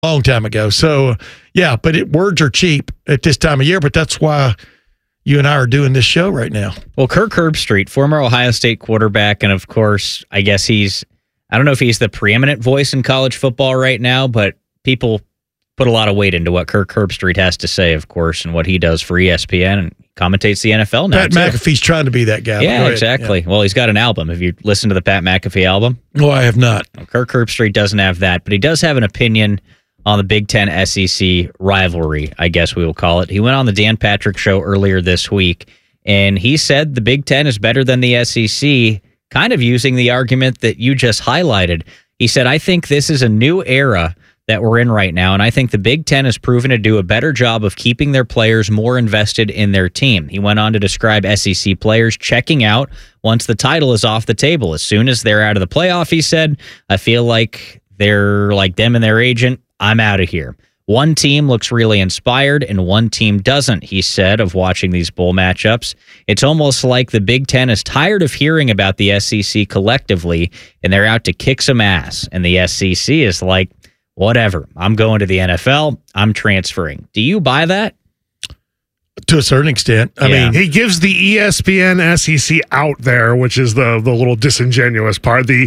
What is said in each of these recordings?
long time ago. So, yeah, but words are cheap at this time of year, but that's why you and I are doing this show right now. Well, Kirk Herbstreit, former Ohio State quarterback, and of course, I guess I don't know if he's the preeminent voice in college football right now, but people put a lot of weight into what Kirk Herbstreit has to say, of course, and what he does for ESPN and commentates the NFL now. Pat McAfee's trying to be that guy. Yeah, exactly. Yeah. Well, he's got an album. Have you listened to the Pat McAfee album? No, I have not. Well, Kirk Herbstreit doesn't have that, but he does have an opinion on the Big Ten SEC rivalry, I guess we will call it. He went on the Dan Patrick Show earlier this week, and he said the Big Ten is better than the SEC, kind of using the argument that you just highlighted. He said, I think this is a new era that we're in right now, and I think the Big Ten has proven to do a better job of keeping their players more invested in their team. He went on to describe SEC players checking out once the title is off the table. As soon as they're out of the playoff, he said, I feel like they're like them and their agent. I'm out of here. One team looks really inspired and one team doesn't, he said, of watching these bowl matchups. It's almost like the Big Ten is tired of hearing about the SEC collectively, and they're out to kick some ass. And the SEC is like, whatever, I'm going to the NFL, I'm transferring. Do you buy that? To a certain extent. I mean, he gives the ESPN SEC out there, which is the little disingenuous part. The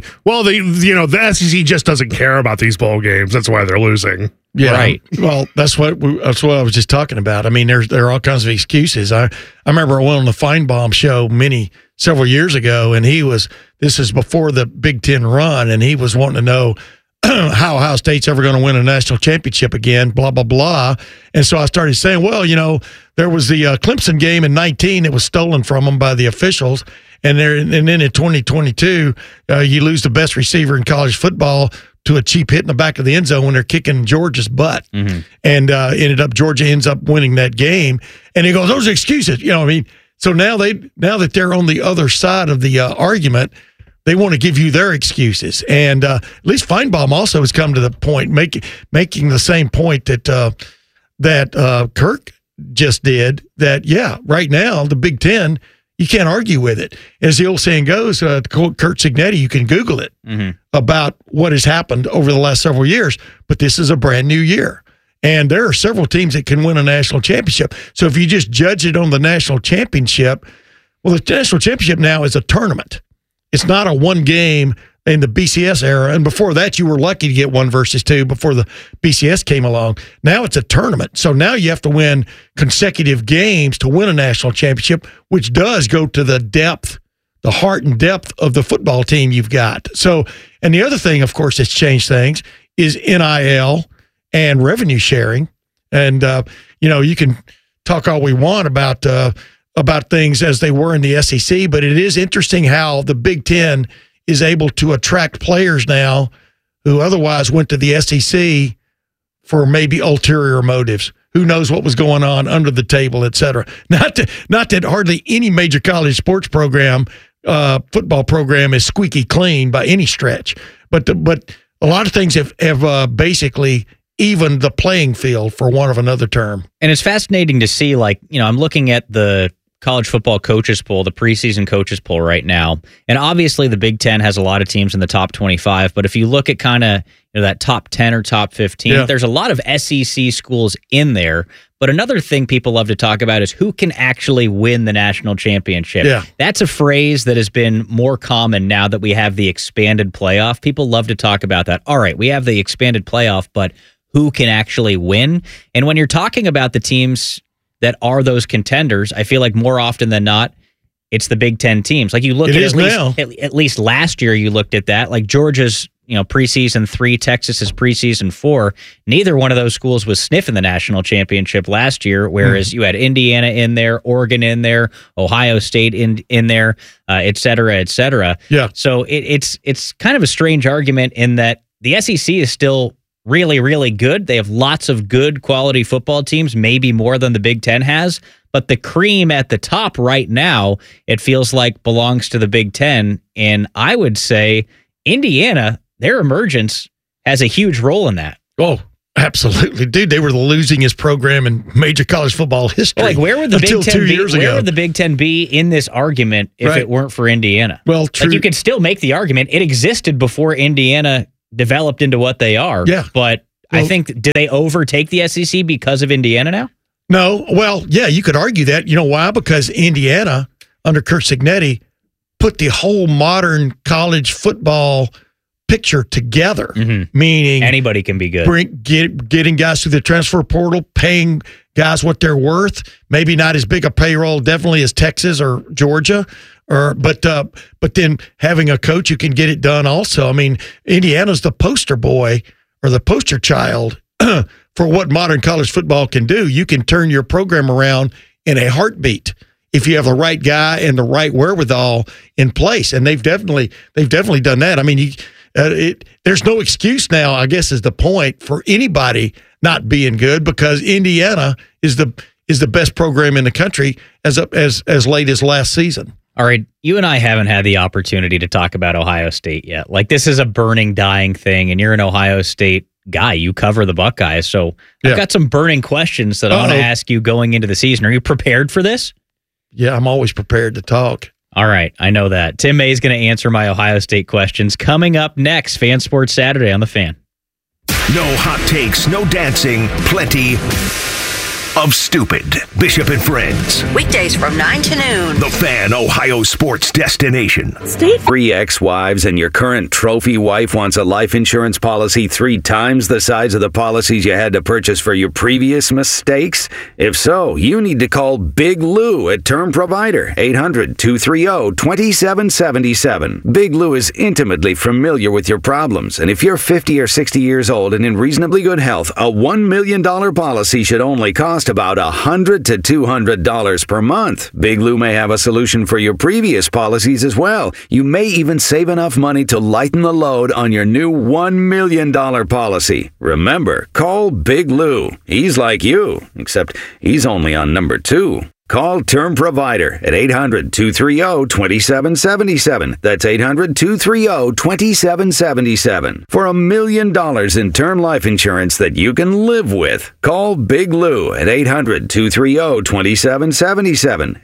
SEC just doesn't care about these bowl games. That's why they're losing. Yeah, right. Well, that's what I was just talking about. I mean, there are all kinds of excuses. I remember I went on the Feinbaum show several years ago, and this is before the Big Ten run, and he was wanting to know how Ohio State's ever going to win a national championship again, blah, blah, blah. And so I started saying, well, there was the Clemson game in 2019 that was stolen from them by the officials. And then in 2022, you lose the best receiver in college football to a cheap hit in the back of the end zone when they're kicking Georgia's butt. Mm-hmm. And Georgia ends up winning that game. And he goes, those are excuses. So now that they're on the other side of the argument, they want to give you their excuses. And at least Feinbaum also has come to the point, making the same point that Kirk just did, that, right now, the Big Ten, you can't argue with it. As the old saying goes, to quote Kurt Cignetti, you can Google it about what has happened over the last several years, but this is a brand new year. And there are several teams that can win a national championship. So if you just judge it on the national championship, well, the national championship now is a tournament. It's not a one game in the BCS era. And before that, you were lucky to get 1 versus 2 before the BCS came along. Now it's a tournament. So now you have to win consecutive games to win a national championship, which does go to the depth, the heart and depth of the football team you've got. So, and the other thing, of course, that's changed things is NIL and revenue sharing. And, you can talk all we want about things as they were in the SEC, but it is interesting how the Big Ten is able to attract players now who otherwise went to the SEC for maybe ulterior motives. Who knows what was going on under the table, et cetera. Not that hardly any major college sports program, football program is squeaky clean by any stretch, but a lot of things have basically evened the playing field, for want of another term. And it's fascinating to see, I'm looking at the college football coaches poll, the preseason coaches poll right now. And obviously the Big Ten has a lot of teams in the top 25, but if you look at kind of that top 10 or top 15, there's a lot of SEC schools in there. But another thing people love to talk about is who can actually win the national championship. Yeah. That's a phrase that has been more common now that we have the expanded playoff. People love to talk about that. All right, we have the expanded playoff, but who can actually win? And when you're talking about the teams that are those contenders, I feel like more often than not, it's the Big Ten teams. Like you look at least last year, you looked at that. Like Georgia's, preseason 3, Texas's preseason 4. Neither one of those schools was sniffing the national championship last year. Whereas you had Indiana in there, Oregon in there, Ohio State in there, et cetera, et cetera. Yeah. So it's kind of a strange argument in that the SEC is still really, really good. They have lots of good quality football teams, maybe more than the Big Ten has. But the cream at the top right now, it feels like belongs to the Big Ten. And I would say Indiana, their emergence has a huge role in that. Oh, absolutely. Dude, they were the losingest program in major college football history. Like, where would the Big Ten be? Where would the Big Ten be in this argument if it weren't for Indiana? Well, true. Like, you could still make the argument. It existed before Indiana developed into what they are. Yeah. But I think, did they overtake the SEC because of Indiana now? No. Well, yeah, you could argue that. You know why? Because Indiana, under Curt Cignetti, put the whole modern college football picture together, meaning anybody can be good. Getting guys through the transfer portal, paying guys what they're worth. Maybe not as big a payroll, definitely as Texas or Georgia, but then having a coach who can get it done. Also, I mean, Indiana's the poster boy or the poster child for what modern college football can do. You can turn your program around in a heartbeat if you have the right guy and the right wherewithal in place, and they've definitely done that. I mean, there's no excuse now, I guess, is the point for anybody not being good, because Indiana is the best program in the country as late as last season. All right, you and I haven't had the opportunity to talk about Ohio State yet. Like, this is a burning, dying thing, and you're an Ohio State guy. You cover the Buckeyes, so I've got some burning questions that I want to ask you going into the season. Are you prepared for this? Yeah, I'm always prepared to talk. All right, I know that. Tim May is going to answer my Ohio State questions. Coming up next, Fan Sports Saturday on The Fan. No hot takes, no dancing, plenty of stupid. Bishop and Friends. Weekdays from 9 to noon. The Fan, Ohio sports destination. Three ex-wives and your current trophy wife wants a life insurance policy 3 times the size of the policies you had to purchase for your previous mistakes? If so, you need to call Big Lou at Term Provider, 800-230-2777. Big Lou is intimately familiar with your problems, and if you're 50 or 60 years old and in reasonably good health, a $1 million policy should only cost about $100 to $200 per month. Big Lou may have a solution for your previous policies as well. You may even save enough money to lighten the load on your new $1 million policy. Remember, call Big Lou. He's like you, except he's only on number 2. Call Term Provider at 800-230-2777. That's 800-230-2777. For $1 million in term life insurance that you can live with. Call Big Lou at 800-230-2777.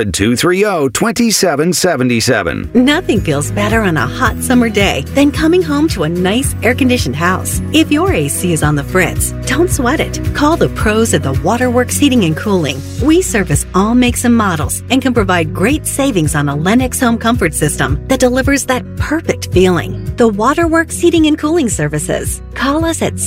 800-230-2777. Nothing feels better on a hot summer day than coming home to a nice air-conditioned house. If your AC is on the fritz, don't sweat it. Call the pros at the Waterworks Heating and Cooling. We service all makes and models and can provide great savings on a Lennox home comfort system that delivers that perfect feeling. The Waterworks Heating and Cooling Services. Call us at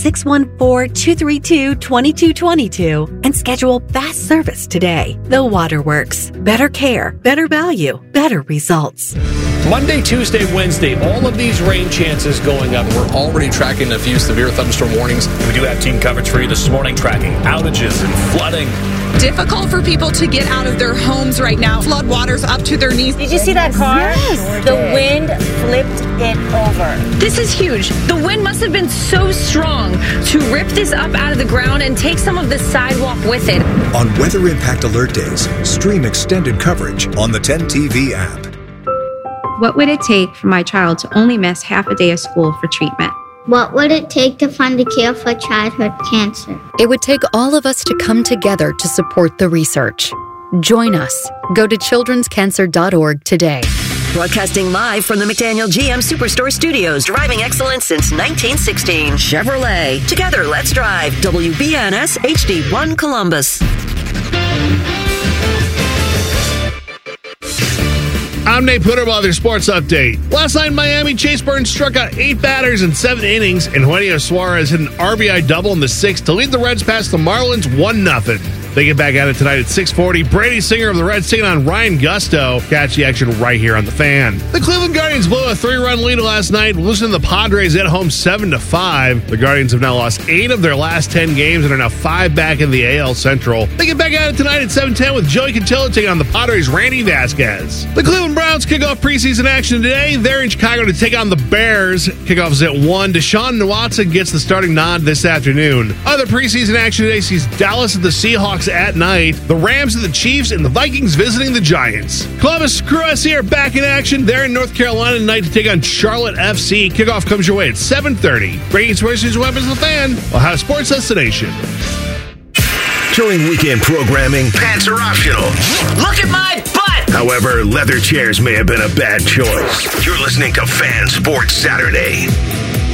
614-232-2222 and schedule fast service today. The Waterworks. Better care, better value, better results. Monday, Tuesday, Wednesday, all of these rain chances going up. We're already tracking a few severe thunderstorm warnings. We do have team coverage for you this morning, tracking outages and flooding. Difficult for people to get out of their homes right now. Flood waters up to their knees. Did you see that car? Yes. The wind flipped it over. This is huge. The wind must have been so strong to rip this up out of the ground and take some of the sidewalk with it. On Weather Impact Alert Days, stream extended coverage on the 10 TV app. What would it take for my child to only miss half a day of school for treatment? What would it take to find a cure for childhood cancer? It would take all of us to come together to support the research. Join us. Go to childrenscancer.org today. Broadcasting live from the McDaniel GM Superstore Studios, driving excellence since 1916. Chevrolet. Together, let's drive. WBNS HD1 Columbus. I'm Nate Puterbaugh, their sports update. Last night in Miami, Chase Burns struck out 8 batters in 7 innings, and Eugenio Suarez hit an RBI double in the 6th to lead the Reds past the Marlins 1-0. They get back at it tonight at 6:40. Brady Singer of the Reds taking on Ryan Gusto. Catch the action right here on The Fan. The Cleveland Guardians blew a 3-run lead last night, losing the Padres at home 7-5. The Guardians have now lost 8 of their last 10 games and are now 5 back in the AL Central. They get back at it tonight at 7:10 with Joey Cantillo taking on the Padres' Randy Vasquez. The Cleveland Browns kick off preseason action today. They're in Chicago to take on the Bears. Kickoff is at 1. Deshaun Watson gets the starting nod this afternoon. Other preseason action today sees Dallas and the Seahawks at night, the Rams and the Chiefs, and the Vikings visiting the Giants. Columbus Crew SC are back in action. They're in North Carolina tonight to take on Charlotte FC. Kickoff comes your way at 7:30. Breaking sports news weapons The Fan, Ohio Sports Destination. During weekend programming, pants are optional. Look at my butt! However, leather chairs may have been a bad choice. You're listening to Fan Sports Saturday.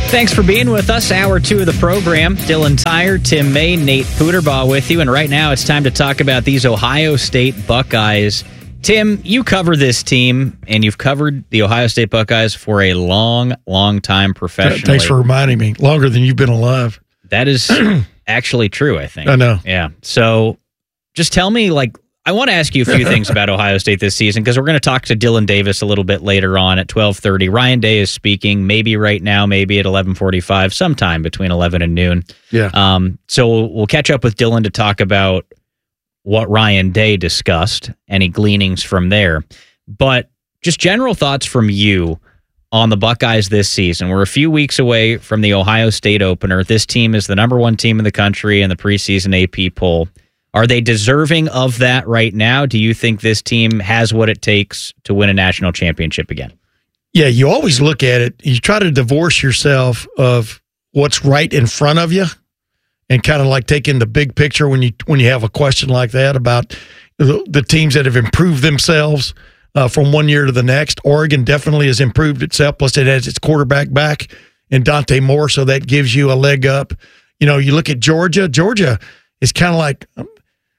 Thanks for being with us. Hour 2 of the program. Dylan Tyre, Tim May, Nate Puderbaugh with you. And right now it's time to talk about these Ohio State Buckeyes. Tim, you cover this team, and you've covered the Ohio State Buckeyes for a long, long time professionally. Thanks for reminding me. Longer than you've been alive. That is actually true, I think. I know. Yeah. So just tell me, I want to ask you a few things about Ohio State this season, because we're going to talk to Dylan Davis a little bit later on at 12:30. Ryan Day is speaking, maybe right now, maybe at 11:45, sometime between 11 and noon. Yeah. So we'll catch up with Dylan to talk about what Ryan Day discussed, any gleanings from there. But just general thoughts from you on the Buckeyes this season. We're a few weeks away from the Ohio State opener. This team is the number 1 team in the country in the preseason AP poll. Are they deserving of that right now? Do you think this team has what it takes to win a national championship again? Yeah, you always look at it. You try to divorce yourself of what's right in front of you and kind of like taking the big picture when you have a question like that about the teams that have improved themselves from one year to the next. Oregon definitely has improved itself, plus it has its quarterback back in Dante Moore, so that gives you a leg up. You look at Georgia. Georgia is kind of like –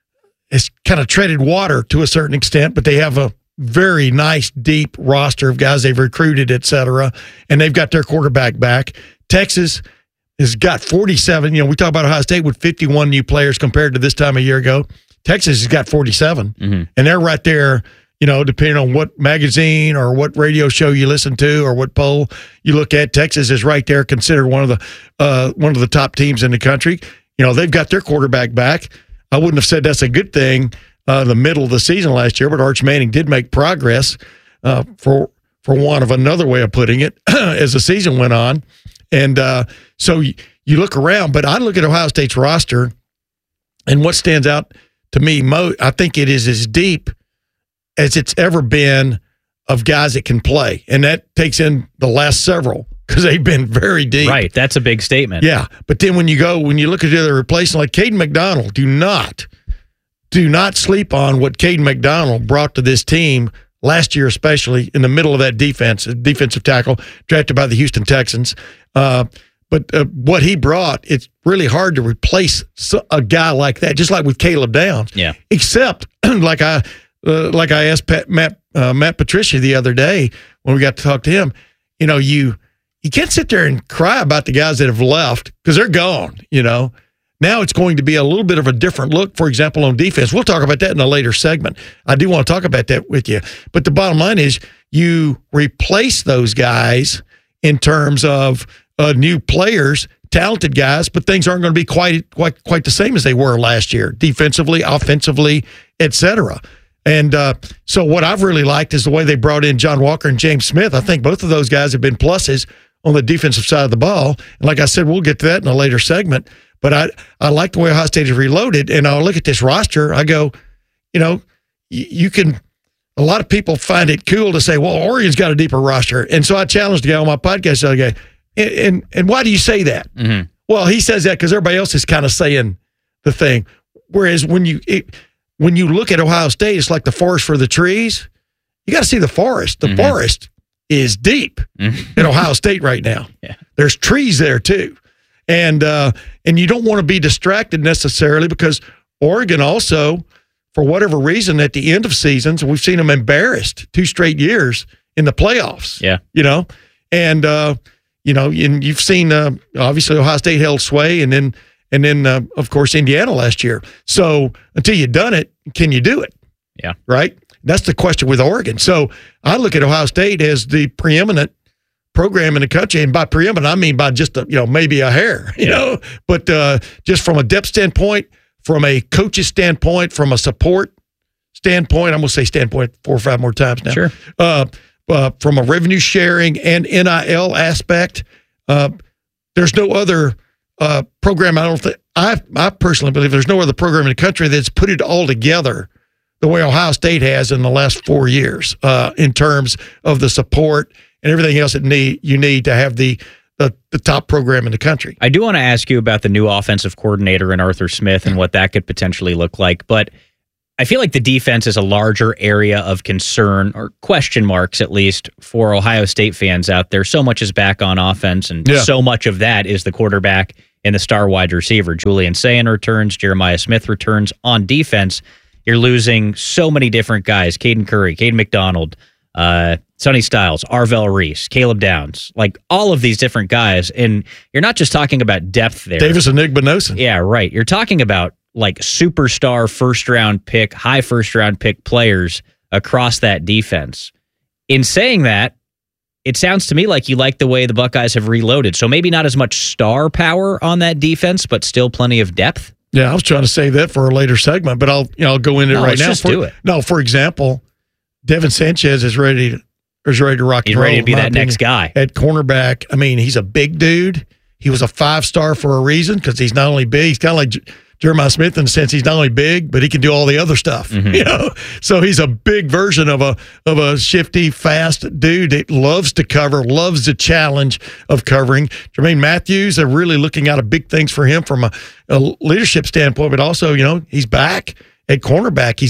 it's kind of treaded water to a certain extent, but they have a very nice, deep roster of guys they've recruited, et cetera, and they've got their quarterback back. Texas has got 47. We talk about Ohio State with 51 new players compared to this time a year ago. Texas has got 47, and they're right there, depending on what magazine or what radio show you listen to or what poll you look at. Texas is right there, considered one of the top teams in the country. They've got their quarterback back. I wouldn't have said that's a good thing in the middle of the season last year, but Arch Manning did make progress, for want of another way of putting it, as the season went on. And so you look around, but I look at Ohio State's roster, and what stands out to me I think it is as deep as it's ever been of guys that can play. And that takes in the last several, because they've been very deep. Right. That's a big statement. Yeah. But then when you look at the other replacement, like Caden McDonald, do not sleep on what Caden McDonald brought to this team last year, especially in the middle of that defensive tackle drafted by the Houston Texans. But what he brought, it's really hard to replace a guy like that, just like with Caleb Downs. Yeah. Except, like I asked Matt Patricia the other day when we got to talk to him, you can't sit there and cry about the guys that have left, because they're gone, Now it's going to be a little bit of a different look, for example, on defense. We'll talk about that in a later segment. I do want to talk about that with you. But the bottom line is you replace those guys in terms of new players, talented guys, but things aren't going to be quite the same as they were last year, defensively, offensively, et cetera. And so what I've really liked is the way they brought in John Walker and James Smith. I think both of those guys have been pluses on the defensive side of the ball. And like I said, we'll get to that in a later segment. But I like the way Ohio State is reloaded. And I'll look at this roster. I go, you can – a lot of people find it cool to say, well, Oregon's got a deeper roster. And so I challenged the guy on my podcast the other day, and why do you say that? Mm-hmm. Well, he says that because everybody else is kind of saying the thing. Whereas when you look at Ohio State, it's like the forest for the trees. You got to see the forest. The forest is deep in Ohio State right now. Yeah. There's trees there too. And you don't want to be distracted necessarily, because Oregon also, for whatever reason, at the end of seasons, we've seen them embarrassed 2 straight years in the playoffs. Yeah. And and you've seen obviously Ohio State held sway, and then of course Indiana last year. So until you've done it, can you do it? Yeah. Right? That's the question with Oregon. So I look at Ohio State as the preeminent program in the country, and by preeminent I mean by just maybe a hair, but just from a depth standpoint, from a coach's standpoint, from a support standpoint, I'm going to say standpoint 4 or 5 more times now. Sure. From a revenue sharing and NIL aspect, there's no other program. I personally believe there's no other program in the country that's put it all together the way Ohio State has in the last 4 years, in terms of the support and everything else that you need to have the top program in the country. I do want to ask you about the new offensive coordinator in Arthur Smith and what that could potentially look like. But I feel like the defense is a larger area of concern, or question marks at least, for Ohio State fans out there. So much is back on offense, and so much of that is the quarterback and the star wide receiver. Julian Sayin returns, Jeremiah Smith returns. On defense, you're losing so many different guys. Caden Curry, Caden McDonald, Sonny Styles, Arvell Reese, Caleb Downs, like all of these different guys. And you're not just talking about depth there. Davis Enigma-Nosen. Yeah, right. You're talking about like superstar first-round pick, high first-round pick players across that defense. In saying that, it sounds to me like you like the way the Buckeyes have reloaded. So maybe not as much star power on that defense, but still plenty of depth. Yeah, I was trying to save that for a later segment, but I'll go into it right now. Let's just do it. No, for example, Devin Sanchez is ready to rock and He's roll. ready to be that next guy. At cornerback, I mean, he's a big dude. He was a 5-star for a reason because he's not only big, he's kind of like Jeremiah Smith in the sense he's not only big, but he can do all the other stuff. So he's a big version of a shifty, fast dude that loves to cover, loves the challenge of covering. Jermaine Matthews, they're really looking out of big things for him from a leadership standpoint, but also, he's back at cornerback.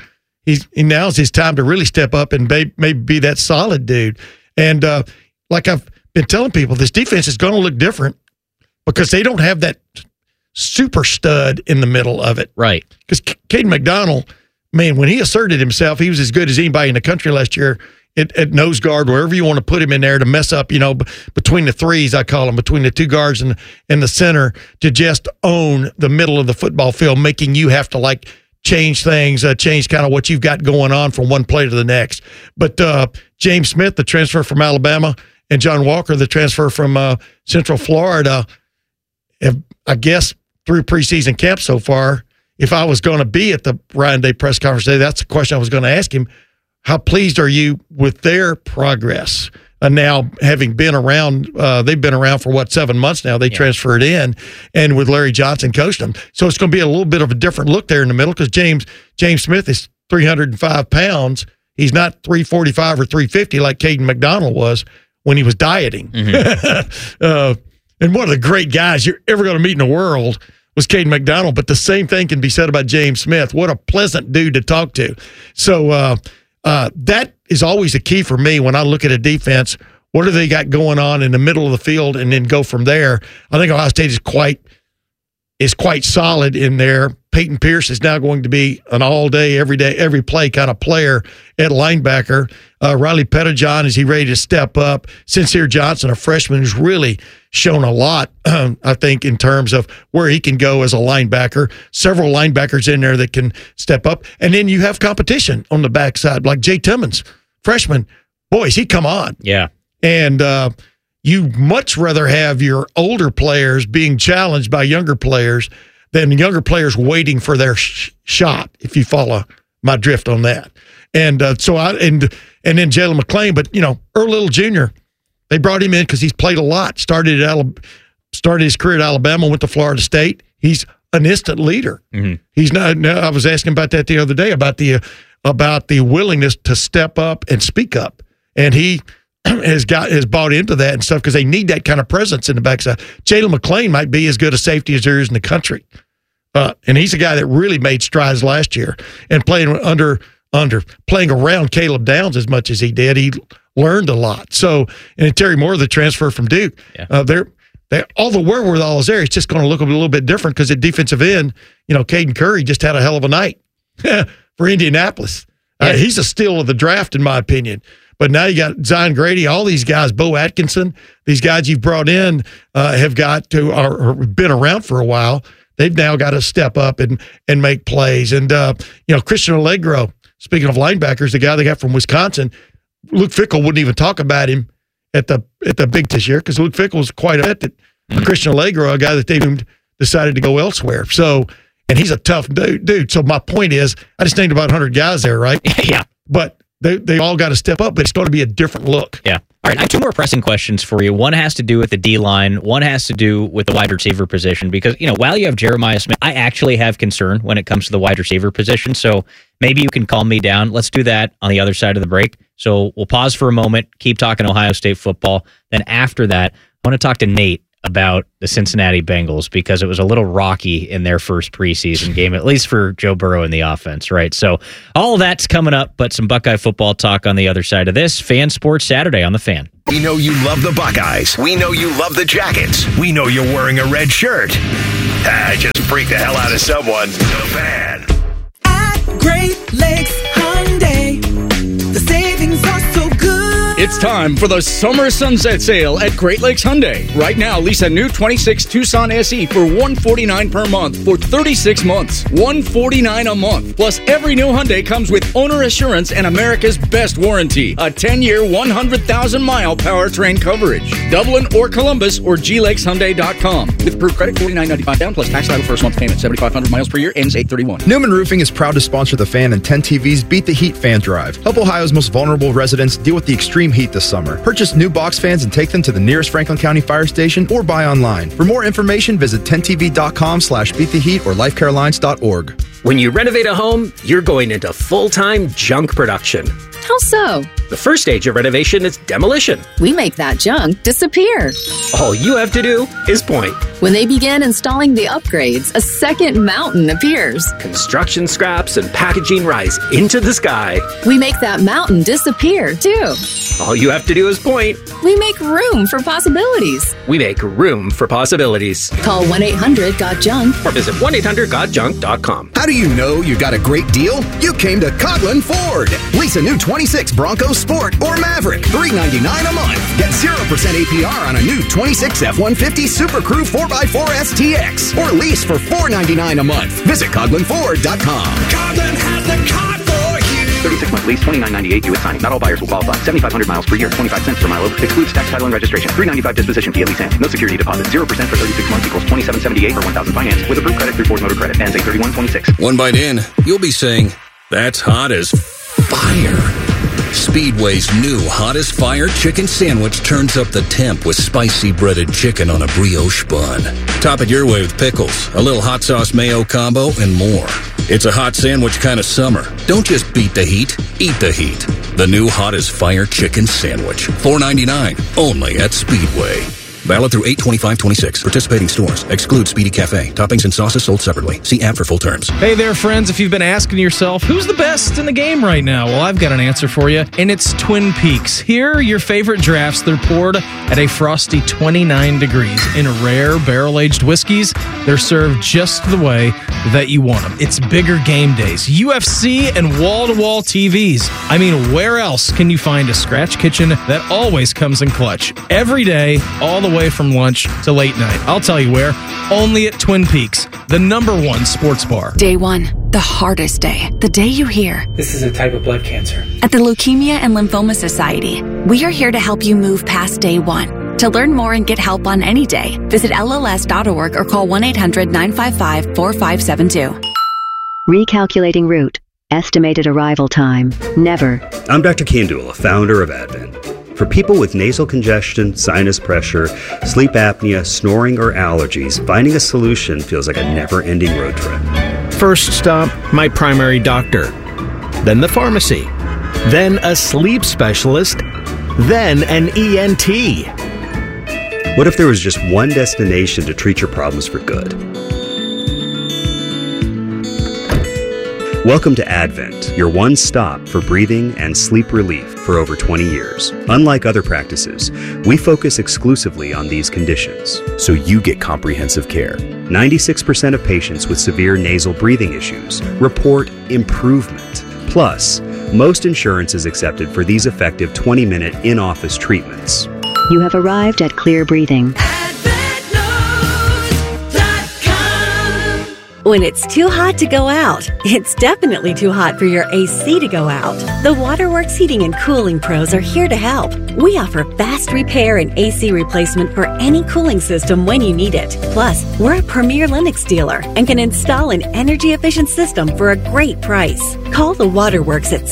Now's his time to really step up and maybe be that solid dude. And like I've been telling people, this defense is going to look different because they don't have that super stud in the middle of it. Right. Because Caden McDonald, man, when he asserted himself, he was as good as anybody in the country last year at nose guard, wherever you want to put him in there to mess up, between the threes, I call them, between the two guards and the center, to just own the middle of the football field, making you have to change things, change kind of what you've got going on from one play to the next. But James Smith, the transfer from Alabama, and John Walker, the transfer from Central Florida, have, I guess, through preseason camp so far, if I was going to be at the Ryan Day press conference today, that's the question I was going to ask him. How pleased are you with their progress? Now, having been around, they've been around for 7 months now. They transferred in, and with Larry Johnson coached them. So it's going to be a little bit of a different look there in the middle because James Smith is 305 pounds. He's not 345 or 350 like Caden McDonald was when he was dieting. And one of the great guys you're ever going to meet in the world was Caden McDonald, but the same thing can be said about James Smith. What a pleasant dude to talk to. So that is always a key for me when I look at a defense. What do they got going on in the middle of the field, and then go from there? I think Ohio State is quite solid in there. Peyton Pierce is now going to be an all-day, every play kind of player at linebacker. Riley Pettijohn, is he ready to step up? Sincere Johnson, a freshman who's really shown a lot, I think, in terms of where he can go as a linebacker. Several linebackers in there that can step up. And then you have competition on the backside, like Jay Timmons, freshman. Boy, he come on. Yeah. And you much rather have your older players being challenged by younger players than younger players waiting for their shot, if you follow my drift on that. And then Jalen McClain, but Earl Little Jr., they brought him in because he's played a lot. Started his career at Alabama, went to Florida State. He's an instant leader. Mm-hmm. He's not. I was asking about that the other day about the willingness to step up and speak up, and he has bought into that and stuff because they need that kind of presence in the backside. Jalen McClain might be as good a safety as there is in the country, and he's a guy that really made strides last year and playing playing around Caleb Downs as much as he did. He learned a lot. So, and Terry Moore, the transfer from Duke, all the wherewithal is there. It's just going to look a little bit different because at defensive end, Caden Curry just had a hell of a night for Indianapolis. He's a steal of the draft, in my opinion. But now you got Zion Grady, all these guys, Bo Atkinson, these guys you've brought in have been around for a while. They've now got to step up and make plays. And, Christian Allegro, speaking of linebackers, the guy they got from Wisconsin, Luke Fickell wouldn't even talk about him at the Big this year because Luke Fickell was quite upset that Christian Allegro, a guy that they decided to go elsewhere. So, and he's a tough dude. So my point is, I just named about 100 guys there, right? Yeah. But they all got to step up, but it's going to be a different look. Yeah. All right, I have two more pressing questions for you. One has to do with the D-line. One has to do with the wide receiver position because, while you have Jeremiah Smith, I actually have concern when it comes to the wide receiver position. So maybe you can calm me down. Let's do that on the other side of the break. So we'll pause for a moment, keep talking Ohio State football. Then after that, I want to talk to Nate about the Cincinnati Bengals because it was a little rocky in their first preseason game, at least for Joe Burrow in the offense, right? So all that's coming up, but some Buckeye football talk on the other side of this. Fan Sports Saturday on The Fan. We know you love the Buckeyes. We know you love the Jackets. We know you're wearing a red shirt. Just freak the hell out of someone. The Fan. At Great Lakes Hyundai, the savings are so good. It's time for the Summer Sunset Sale at Great Lakes Hyundai. Right now, lease a new 26 Tucson SE for $149 per month for 36 months. $149 a month. Plus, every new Hyundai comes with owner assurance and America's best warranty. A 10-year, 100,000-mile powertrain coverage. Dublin or Columbus or glakeshyundai.com. With approved credit, $49.95 down plus tax title first month payment. 7,500 miles per year, ends 8/31. Newman Roofing is proud to sponsor The Fan and 10 TV's Beat the Heat Fan Drive. Help Ohio's most vulnerable residents deal with the extreme heat this summer. Purchase new box fans and take them to the nearest Franklin County Fire Station or buy online. For more information, visit 10tv.com/beattheheat or lifecarelines.org. When you renovate a home, you're going into full-time junk production. How so? The first stage of renovation is demolition. We make that junk disappear. All you have to do is point. When they begin installing the upgrades, a second mountain appears. Construction scraps and packaging rise into the sky. We make that mountain disappear, too. All you have to do is point. We make room for possibilities. We make room for possibilities. Call 1-800-GOT-JUNK or visit 1-800-GOT-JUNK.com. How do you know you got a great deal? You came to Coughlin Ford. Lease a new 26 Bronco Sport or Maverick, $399 a month. Get 0% APR on a new 26 F-150 Super Crew 4x4 STX or lease for $499 a month. Visit CoughlinFord.com. Coughlin has the car for you. 36-month lease, $29.98 due at signing. Not all buyers will qualify. 7,500 miles per year, 25 cents per mile over. Excludes tax, title, and registration. $395 disposition fee at lease end. No security deposit. 0% for 36 months equals $27.78 for 1,000 finance. With approved credit through Ford Motor Credit. Ends 8/31/26. One bite in, you'll be saying, that's hot as fire. Speedway's new Hot as Fire chicken sandwich turns up the temp with spicy breaded chicken on a brioche bun. Top it your way with pickles, a little hot sauce mayo combo, and more. It's a hot sandwich kind of summer. Don't just beat the heat, eat the heat. The new Hot as Fire chicken sandwich. $4.99, only at Speedway. Valid through 8/25/26. Participating stores. Exclude Speedy Cafe. Toppings and sauces sold separately. See app for full terms. Hey there, friends. If you've been asking yourself, who's the best in the game right now? Well, I've got an answer for you, and it's Twin Peaks. Here are your favorite drafts. They're poured at a frosty 29 degrees in rare barrel-aged whiskeys. They're served just the way that you want them. It's bigger game days, UFC, and wall-to-wall TVs. I mean, where else can you find a scratch kitchen that always comes in clutch? Every day, all the way from lunch to late night. I'll tell you where. Only at Twin Peaks, the #1 sports bar. Day 1, the hardest day. The day you hear, this is a type of blood cancer. At the Leukemia and Lymphoma Society, we are here to help you move past day 1. To learn more and get help on any day, visit LLS.org or call 1-800-955-4572. Recalculating route. Estimated arrival time. Never. I'm Dr. Kandula, founder of Advent. For people with nasal congestion, sinus pressure, sleep apnea, snoring, or allergies, finding a solution feels like a never-ending road trip. First stop, my primary doctor. Then the pharmacy. Then a sleep specialist. Then an ENT. What if there was just one destination to treat your problems for good? Welcome to Advent, your one stop for breathing and sleep relief for over 20 years. Unlike other practices, we focus exclusively on these conditions, so you get comprehensive care. 96% of patients with severe nasal breathing issues report improvement. Plus, most insurance is accepted for these effective 20-minute in-office treatments. You have arrived at Clear Breathing. When it's too hot to go out, it's definitely too hot for your AC to go out. The Waterworks Heating and Cooling Pros are here to help. We offer fast repair and AC replacement for any cooling system when you need it. Plus, we're a premier Lennox dealer and can install an energy-efficient system for a great price. Call the Waterworks at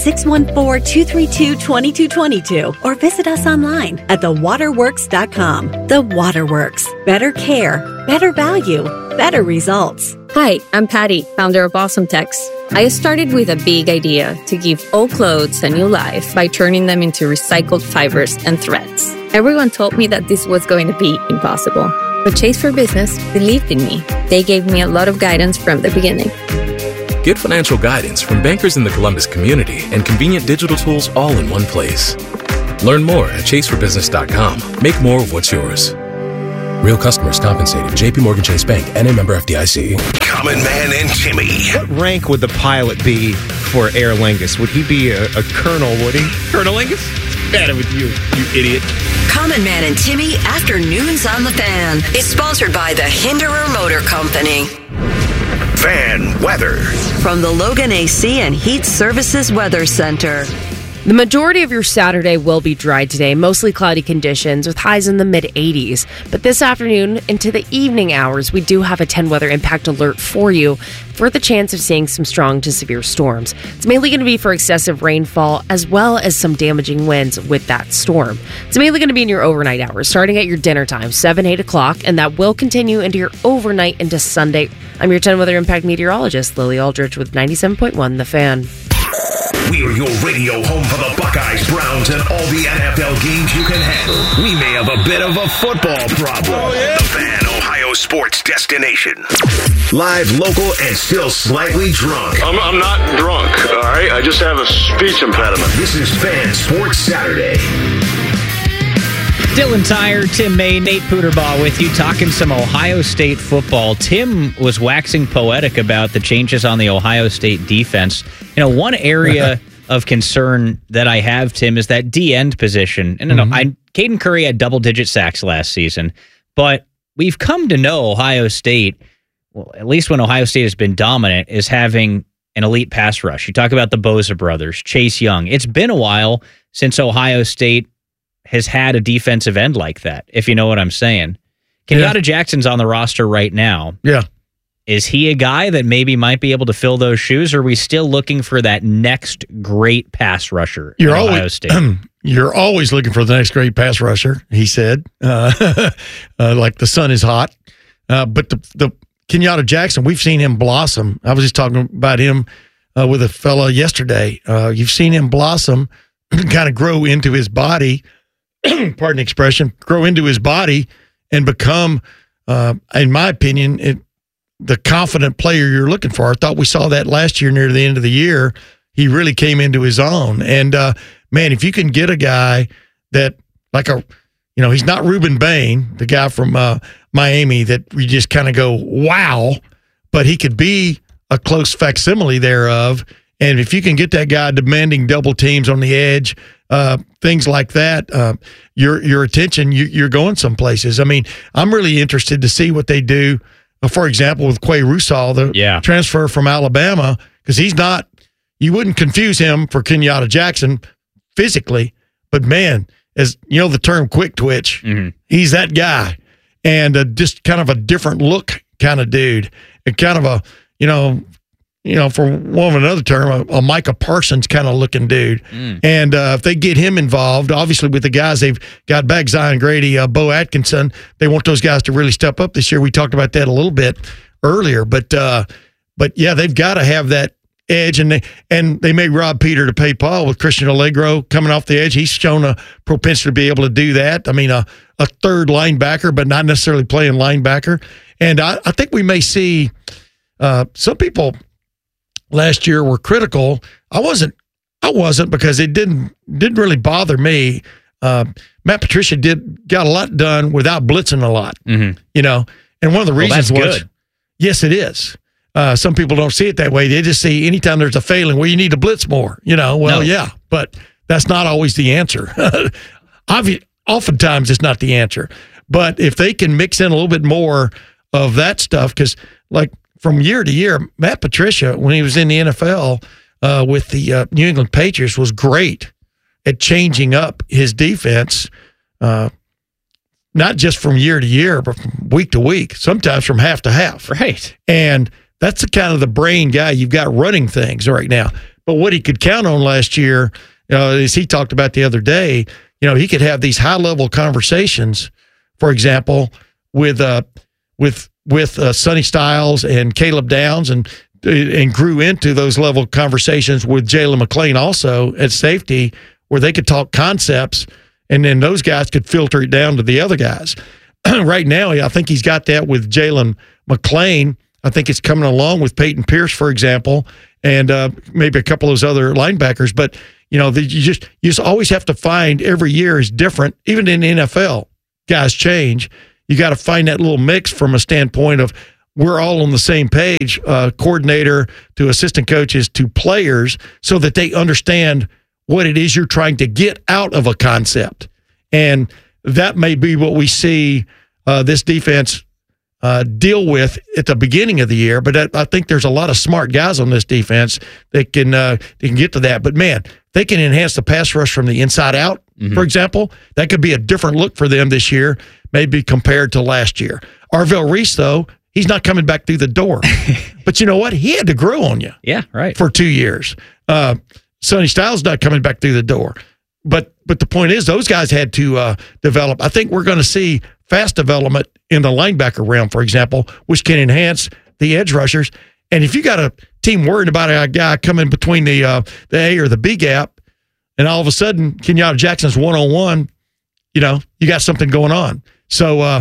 614-232-2222 or visit us online at thewaterworks.com. The Waterworks. Better care, better value, better results. Hi, I'm Patty, founder of Awesome Tex. I started with a big idea to give old clothes a new life by turning them into recycled fibers and threads. Everyone told me that this was going to be impossible. But Chase for Business believed in me. They gave me a lot of guidance from the beginning. Get financial guidance from bankers in the Columbus community and convenient digital tools all in one place. Learn more at chaseforbusiness.com. Make more of what's yours. Real customers compensated. JP Morgan Chase Bank, NA member FDIC. Common Man and Timmy. What rank would the pilot be for Aer Lingus? Would he be a colonel, would he? Colonel Lingus? What's the matter with you, you idiot? Common Man and Timmy Afternoons on the Fan is sponsored by the Hinderer Motor Company. Fan weather. From the Logan AC and Heat Services Weather Center. The majority of your Saturday will be dry today, mostly cloudy conditions with highs in the mid-80s. But this afternoon into the evening hours, we do have a 10 weather impact alert for you for the chance of seeing some strong to severe storms. It's mainly going to be for excessive rainfall as well as some damaging winds with that storm. It's mainly going to be in your overnight hours, starting at your dinner time, 7, 8 o'clock, and that will continue into your overnight into Sunday. I'm your 10 weather impact meteorologist, Lily Aldrich with 97.1 The Fan. We are your radio home for the Buckeyes, Browns, and all the NFL games you can handle. We may have a bit of a football problem. The Fan, Ohio sports destination. Live, local, and still slightly drunk. I'm not drunk, all right? I just have a speech impediment. This is Fan Sports Saturday. Dylan Tyre, Tim May, Nate Puderbaugh with you, talking some Ohio State football. Tim was waxing poetic about the changes on the Ohio State defense. You know, one area of concern that I have, Tim, is that D-end position. And Caden Curry had double-digit sacks last season, but we've come to know Ohio State, well, at least when Ohio State has been dominant, is having an elite pass rush. You talk about the Bosa brothers, Chase Young. It's been a while since Ohio State has had a defensive end like that, if you know what I'm saying. Kenyatta Jackson's on the roster right now. Yeah. Is he a guy that maybe might be able to fill those shoes, or are we still looking for that next great pass rusher in Ohio State? You're always looking for the next great pass rusher, he said. Like the sun is hot. But the Kenyatta Jackson, we've seen him blossom. I was just talking about him with a fella yesterday. You've seen him blossom, kind of grow into his body, pardon the expression, grow into his body and become, in my opinion, the confident player you're looking for. I thought we saw that last year near the end of the year. He really came into his own. And, man, if you can get a guy that, like he's not Reuben Bain, the guy from Miami that we just kind of go, wow, but he could be a close facsimile thereof. And if you can get that guy demanding double teams on the edge, things like that, your attention, you're going some places. I mean, I'm really interested to see what they do, for example, with Quay Rusal, the transfer from Alabama, because he's not, you wouldn't confuse him for Kenyatta Jackson physically, but man, as you know, the term quick twitch, he's that guy. And just kind of a different look kind of dude, and kind of a, for one of another term, a Micah Parsons kind of looking dude. And if they get him involved, obviously with the guys they've got back, Zion Grady, Bo Atkinson, they want those guys to really step up this year. We talked about that a little bit earlier, but yeah, they've got to have that edge, and they may rob Peter to pay Paul with Christian Allegro coming off the edge. He's shown a propensity to be able to do that. I mean, a third linebacker, but not necessarily playing linebacker. And I think we may see some people last year were critical. I wasn't because it didn't really bother me. Matt Patricia got a lot done without blitzing a lot, and one of the reasons was good. Yes, it is. Some people don't see it that way. They just see anytime there's a failing, well, you need to blitz more, yeah, but that's not always the answer. Oftentimes it's not the answer, but if they can mix in a little bit more of that stuff, because like from year to year, Matt Patricia, when he was in the NFL with the New England Patriots, was great at changing up his defense, not just from year to year, but from week to week, sometimes from half to half. Right. And that's the kind of the brain guy you've got running things right now. But what he could count on last year, as he talked about the other day, he could have these high-level conversations, for example, with Sonny Styles and Caleb Downs, and grew into those level conversations with Jalen McClain also at safety, where they could talk concepts, and then those guys could filter it down to the other guys. right now, I think he's got that with Jalen McClain. I think it's coming along with Peyton Pierce, for example, and maybe a couple of those other linebackers. But, you just always have to find every year is different. Even in the NFL, guys change. You got to find that little mix from a standpoint of we're all on the same page, coordinator to assistant coaches to players, so that they understand what it is you're trying to get out of a concept. And that may be what we see this defense deal with at the beginning of the year. But I think there's a lot of smart guys on this defense that can get to that. But, man, they can enhance the pass rush from the inside out, for example. That could be a different look for them this year, maybe compared to last year. Arvell Reese, though, he's not coming back through the door. But you know what? He had to grow on you. Yeah, right. For 2 years. Sonny Styles not coming back through the door. But the point is, those guys had to develop. I think we're going to see fast development in the linebacker realm, for example, which can enhance the edge rushers. And if you got a team worried about a guy coming between the A or the B gap, and all of a sudden Kenyatta Jackson's one-on-one, you got something going on. So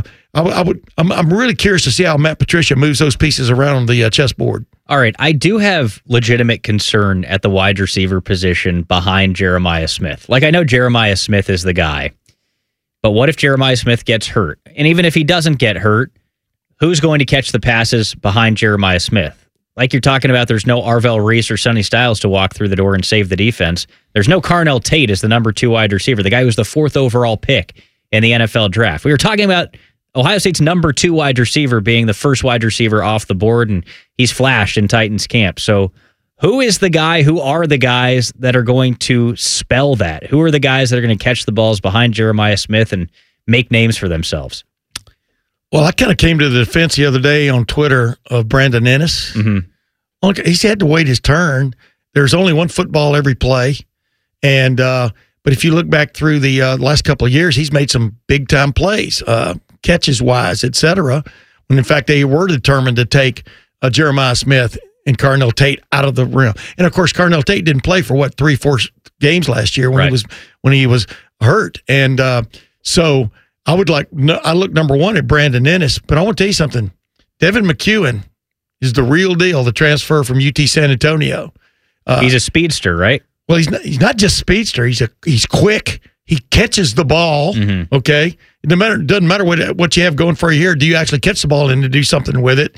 I'm really curious to see how Matt Patricia moves those pieces around on the chessboard. All right, I do have legitimate concern at the wide receiver position behind Jeremiah Smith. Like, I know Jeremiah Smith is the guy, but what if Jeremiah Smith gets hurt? And even if he doesn't get hurt, who's going to catch the passes behind Jeremiah Smith? Like you're talking about, there's no Arvell Reese or Sonny Styles to walk through the door and save the defense. There's no Carnell Tate as the number 2 wide receiver, the guy who was the 4th overall pick in the NFL draft. We were talking about Ohio State's number 2 wide receiver being the first wide receiver off the board, and he's flashed in Titans camp. So who is the guy, who are the guys that are going to spell that? Who are the guys that are going to catch the balls behind Jeremiah Smith and make names for themselves? Well, I kind of came to the defense the other day on Twitter of Brandon Ennis. Mm-hmm. He's had to wait his turn. There's only one football every play. And but if you look back through the last couple of years, he's made some big-time plays, catches-wise, et cetera, when, in fact, they were determined to take Jeremiah Smith and Carnell Tate out of the rim. And, of course, Carnell Tate didn't play for, 3-4 games last year when he was hurt. And so I look, number one, at Brandon Ennis, but I want to tell you something. Devin McEwen is the real deal, the transfer from UT San Antonio. He's a speedster, right? Well, he's not just speedster. He's quick. He catches the ball. Mm-hmm. Okay, it doesn't matter what you have going for you here. Do you actually catch the ball and to do something with it?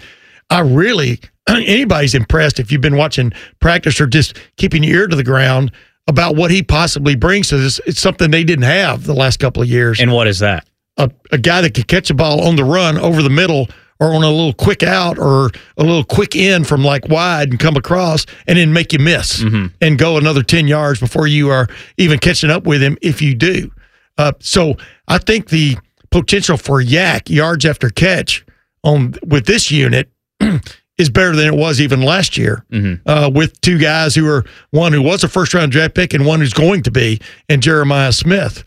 Anybody's impressed if you've been watching practice or just keeping your ear to the ground about what he possibly brings to this. It's something they didn't have the last couple of years. And what is that? A guy that could catch a ball on the run over the middle, or on a little quick out, or a little quick in from wide and come across and then make you miss and go another 10 yards before you are even catching up with him if you do. So I think the potential for Yak yards after catch with this unit is better than it was even last year with 2 guys who are one who was a first-round draft pick and one who's going to be, and Jeremiah Smith.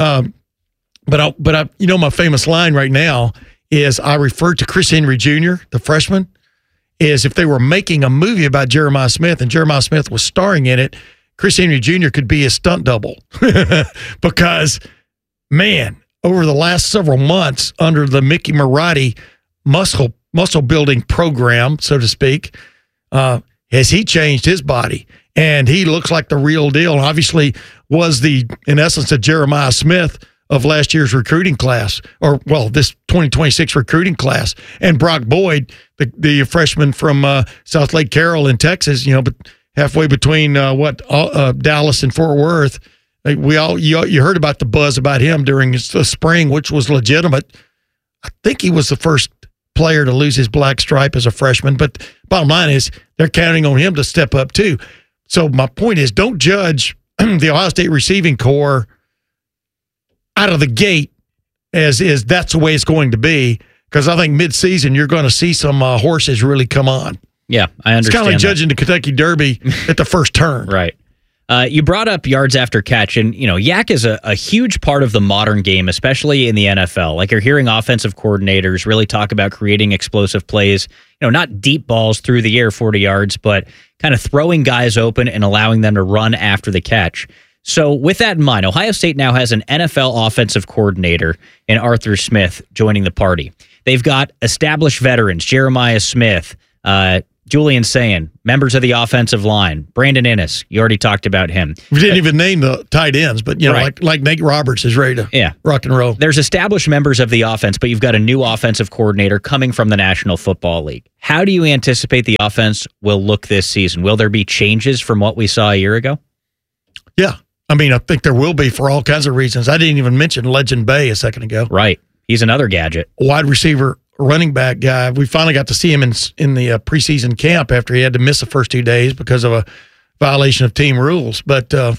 But my famous line right now is I refer to Chris Henry Jr., the freshman, is if they were making a movie about Jeremiah Smith and Jeremiah Smith was starring in it, Chris Henry Jr. could be a stunt double. Because, man, over the last several months under the Mickey Marotti muscle building program, so to speak, has he changed his body? And he looks like the real deal. And obviously was in essence, the Jeremiah Smith of last year's recruiting class, this 2026 recruiting class. And Brock Boyd, the freshman from South Lake Carroll in Texas, but halfway between Dallas and Fort Worth. You heard about the buzz about him during the spring, which was legitimate. I think he was the first player to lose his black stripe as a freshman, but bottom line is they're counting on him to step up too. So my point is, don't judge the Ohio State receiving corps out of the gate as that's the way it's going to be, because I think mid-season you're going to see some horses really come on. Yeah, I understand. It's kind of like judging the Kentucky Derby at the first turn. Right. You brought up yards after catch, and Yak is a huge part of the modern game, especially in the NFL. Like, you're hearing offensive coordinators really talk about creating explosive plays, not deep balls through the air 40 yards, but kind of throwing guys open and allowing them to run after the catch. So with that in mind, Ohio State now has an NFL offensive coordinator in Arthur Smith joining the party. They've got established veterans, Jeremiah Smith, Julian Sayin, members of the offensive line, Brandon Innes. You already talked about him. We didn't even name the tight ends, but like Nate Roberts is ready to rock and roll. There's established members of the offense, but you've got a new offensive coordinator coming from the National Football League. How do you anticipate the offense will look this season? Will there be changes from what we saw a year ago? Yeah. I mean, I think there will be for all kinds of reasons. I didn't even mention Legend Bay a second ago. Right. He's another gadget. Wide receiver, running back guy. We finally got to see him in the preseason camp after he had to miss the first 2 days because of a violation of team rules. But oh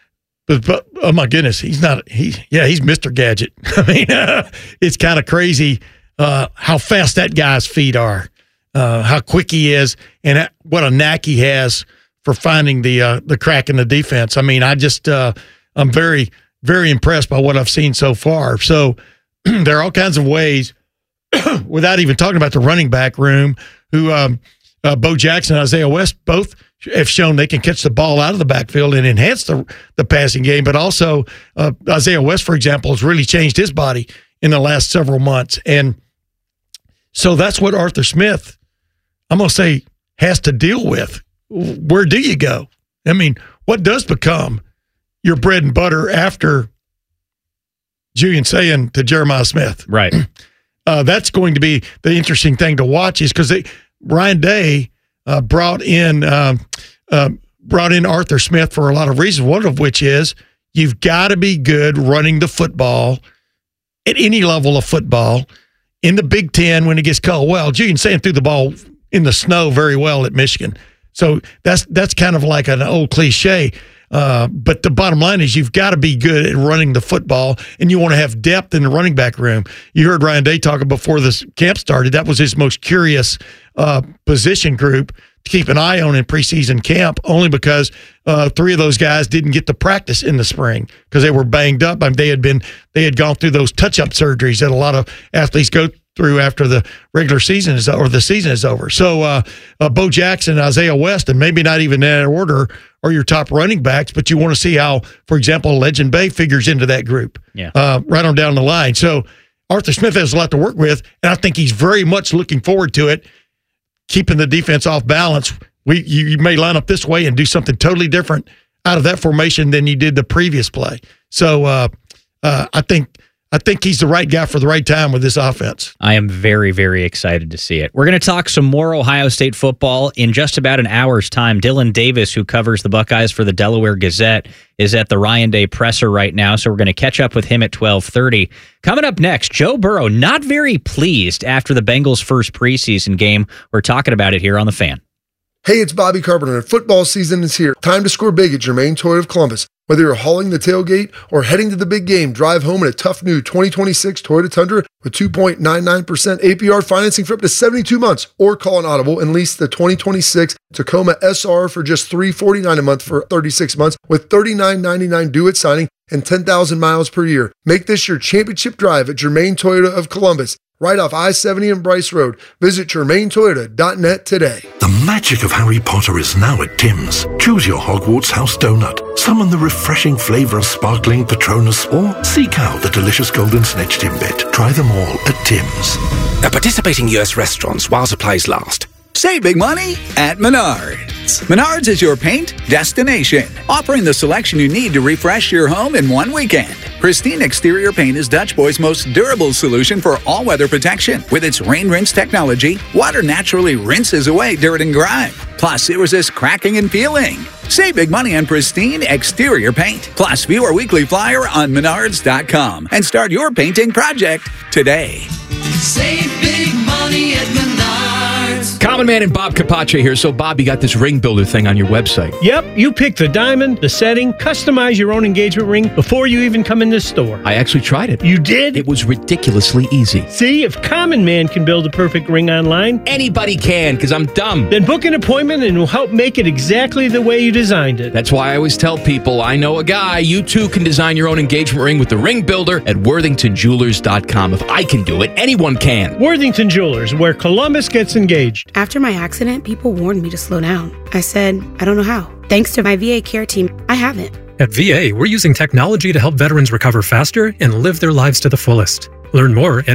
my goodness, he's Mr. Gadget. I mean, it's kind of crazy how fast that guy's feet are, how quick he is, and what a knack he has for finding the crack in the defense. I mean, I'm very, very impressed by what I've seen so far. So there are all kinds of ways, without even talking about the running back room, who Bo Jackson and Isaiah West both have shown they can catch the ball out of the backfield and enhance the passing game. But also Isaiah West, for example, has really changed his body in the last several months. And so that's what Arthur Smith, I'm going to say, has to deal with. Where do you go? I mean, what does become your bread and butter after Julian Sayin to Jeremiah Smith? Right. That's going to be the interesting thing to watch, is because Ryan Day brought in Arthur Smith for a lot of reasons, one of which is you've got to be good running the football at any level of football. In the Big Ten, when it gets cold, well, Julian Sayin threw the ball in the snow very well at Michigan. So that's kind of like an old cliche. But the bottom line is you've got to be good at running the football, and you want to have depth in the running back room. You heard Ryan Day talking before this camp started. That was his most curious position group to keep an eye on in preseason camp, only because 3 of those guys didn't get to practice in the spring because they were banged up. I mean, they had gone through those touch-up surgeries that a lot of athletes go through after the regular season the season is over. So Bo Jackson, Isaiah West, and maybe not even in that order, are your top running backs, but you want to see how, for example, Legend Bay figures into that group right on down the line. So Arthur Smith has a lot to work with, and I think he's very much looking forward to it, keeping the defense off balance. You may line up this way and do something totally different out of that formation than you did the previous play. So I think he's the right guy for the right time with this offense. I am very, very excited to see it. We're going to talk some more Ohio State football in just about an hour's time. Dylan Davis, who covers the Buckeyes for the Delaware Gazette, is at the Ryan Day presser right now, so we're going to catch up with him at 12:30. Coming up next, Joe Burrow, not very pleased after the Bengals' first preseason game. We're talking about it here on The Fan. Hey, it's Bobby Carpenter, and football season is here. Time to score big at Germain Toyota of Columbus. Whether you're hauling the tailgate or heading to the big game, drive home in a tough new 2026 Toyota Tundra with 2.99% APR financing for up to 72 months, or call an Audible and lease the 2026 Tacoma SR for just $349 a month for 36 months with $39.99 due at signing and 10,000 miles per year. Make this your championship drive at Germain Toyota of Columbus, right off I-70 and Bryce Road. Visit GermainToyota.net today. The magic of Harry Potter is now at Tim's. Choose your Hogwarts house donut, summon the refreshing flavour of sparkling Patronus, or seek out the delicious golden snitch Timbit. Try them all at Tim's. At participating U.S. restaurants while supplies last. Save big money at Menards. Menards is your paint destination, offering the selection you need to refresh your home in one weekend. Pristine Exterior Paint is Dutch Boy's most durable solution for all-weather protection. With its rain rinse technology, water naturally rinses away dirt and grime. Plus, it resists cracking and peeling. Save big money on Pristine Exterior Paint. Plus, view our weekly flyer on Menards.com and start your painting project today. Save big money at Menards. Common Man and Bob Capace here. So, Bob, you got this ring builder thing on your website. Yep, you pick the diamond, the setting, customize your own engagement ring before you even come in this store. I actually tried it. You did? It was ridiculously easy. See, if Common Man can build a perfect ring online, anybody can, because I'm dumb. Then book an appointment and we'll help make it exactly the way you designed it. That's why I always tell people, I know a guy. You too can design your own engagement ring with the ring builder at WorthingtonJewelers.com. If I can do it, anyone can. Worthington Jewelers, where Columbus gets engaged. After my accident, people warned me to slow down. I said, I don't know how. Thanks to my VA care team, I haven't. At VA, we're using technology to help veterans recover faster and live their lives to the fullest. Learn more at